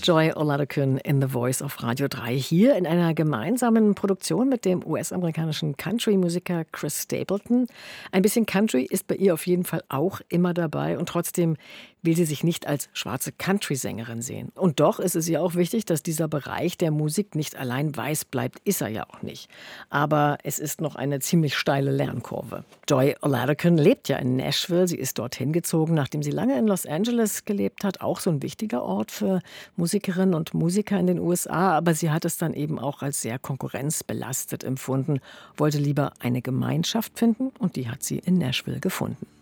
Joy Oladokun in The Voice auf Radio 3 hier in einer gemeinsamen Produktion mit dem US-amerikanischen Country-Musiker Chris Stapleton. Ein bisschen Country ist bei ihr auf jeden Fall auch immer dabei und trotzdem will sie sich nicht als schwarze Country-Sängerin sehen. Und doch ist es ihr auch wichtig, dass dieser Bereich der Musik nicht allein weiß bleibt, ist er ja auch nicht. Aber es ist noch eine ziemlich steile Lernkurve. Joy Oladokun lebt ja in Nashville. Sie ist dorthin gezogen, nachdem sie lange in Los Angeles gelebt hat. Auch so ein wichtiger Ort für Musikerinnen und Musiker in den USA. Aber sie hat es dann eben auch als sehr konkurrenzbelastet empfunden, wollte lieber eine Gemeinschaft finden und die hat sie in Nashville gefunden.